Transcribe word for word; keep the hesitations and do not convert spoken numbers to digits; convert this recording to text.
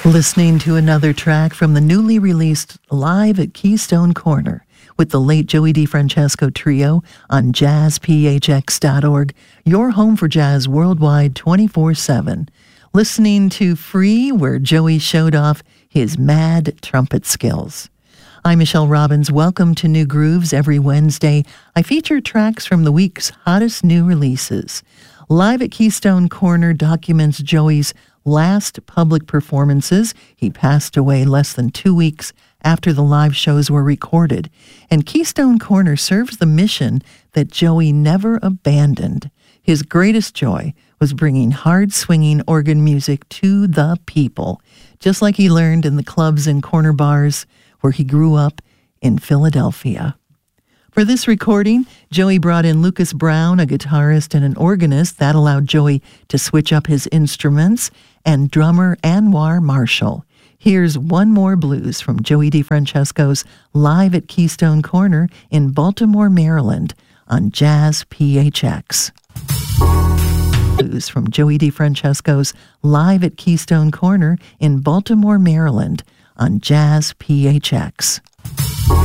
Listening to another track from the newly released Live at Keystone Corner with the late Joey DeFrancesco Trio on jazz p h x dot org, your home for jazz worldwide twenty-four seven. Listening to Free, where Joey showed off his mad trumpet skills. I'm Michelle Robbins. Welcome to New Grooves. Every Wednesday, I feature tracks from the week's hottest new releases. Live at Keystone Corner documents Joey's last public performances. He passed away less than two weeks after the live shows were recorded. And Keystone Corner serves the mission that Joey never abandoned. His greatest joy was bringing hard-swinging organ music to the people, just like he learned in the clubs and corner bars where he grew up in Philadelphia. For this recording, Joey brought in Lucas Brown, a guitarist and an organist. That allowed Joey to switch up his instruments, and drummer Anwar Marshall. Here's One More Blues from Joey DeFrancesco's Live at Keystone Corner in Baltimore, Maryland on Jazz P H X. Blues from Joey DeFrancesco's Live at Keystone Corner in Baltimore, Maryland on Jazz P H X.